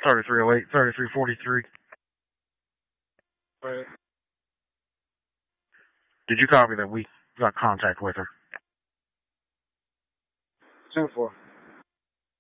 3308, 3343. Right. Did you copy that we got contact with her? 10-4.